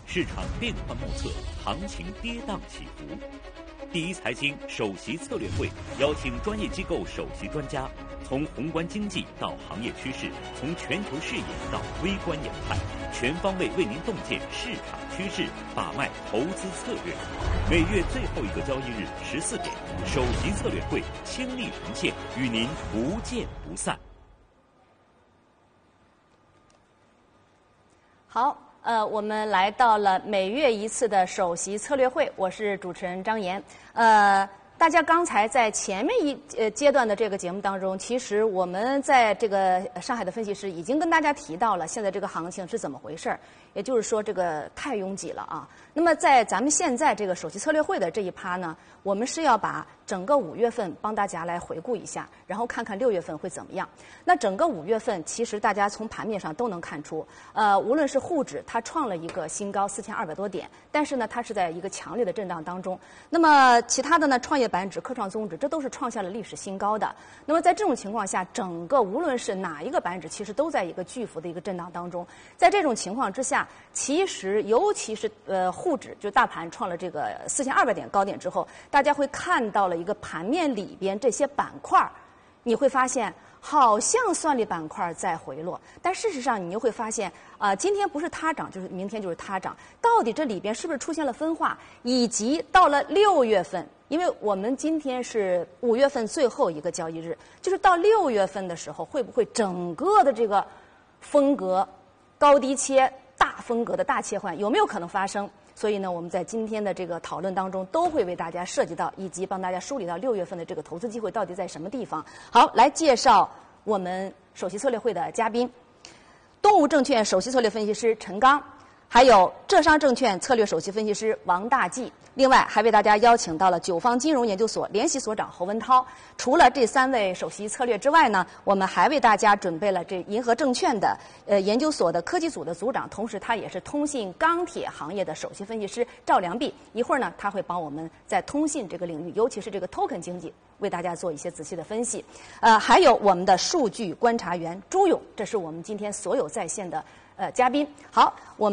市场变幻莫测，行情跌宕起伏。第一财经首席策略会邀请专业机构首席专家，从宏观经济到行业趋势，从全球视野到微观研判，全方位为您洞见市场趋势，把脉投资策略。每月最后一个交易日14点，首席策略会倾力呈现，与您不见不散。 好，我们来到了每月一次的首席策略会，我是主持人张岩。大家刚才在前面阶段的这个节目当中，其实我们在这个上海的分析师已经跟大家提到了现在这个行情是怎么回事儿，也就是说这个太拥挤了啊。那么在咱们现在这个首席策略会的这一趴呢，我们是要把整个5月份帮大家来回顾一下，然后看看6月份会怎么样。那整个5月份，其实大家从盘面上都能看出，无论是沪指它创了一个新高4200多点，但是呢，它是在一个强烈的震荡当中。那么其他的呢，创业板指、科创综指，这都是创下了历史新高的。那么在这种情况下，整个无论是哪一个板指，其实都在一个巨幅的一个震荡当中。在这种情况之下，其实尤其是沪指就大盘创了这个4200点高点之后，大家会看到了一个盘面里边这些板块，你会发现好像算力板块在回落，但事实上你又会发现今天不是它涨，就是明天就是它涨，到底这里边是不是出现了分化，以及到了6月份，因为我们今天是5月份最后一个交易日，就是到6月份的时候，会不会整个的这个风格高低切大风格的大切换有没有可能发生？所以呢，我们在今天的这个讨论当中都会为大家涉及到，以及帮大家梳理到6月份的这个投资机会到底在什么地方。好，来介绍我们首席策略会的嘉宾：东吴证券首席策略分析师陈刚，还有浙商证券策略首席分析师王大骥。另外，还为大家邀请到了九方金融研究所联席所长侯文涛。除了这3位首席策略之外呢，我们还为大家准备了这银河证券的研究所的科技组的组长，同时他也是通信钢铁行业的首席分析师赵良弼。一会儿呢，他会帮我们在通信这个领域，尤其是这个 token 经济，为大家做一些仔细的分析。还有我们的数据观察员朱勇，这是我们今天所有在线的嘉宾。好，我们